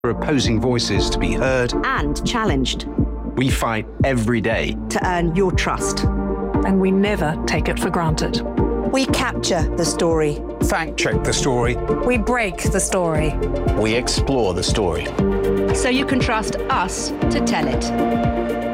for opposing voices to be heard and challenged. We fight every day to earn your trust. And we never take it for granted. We capture the story. Fact-check the story. We break the story. We explore the story. So you can trust us to tell it.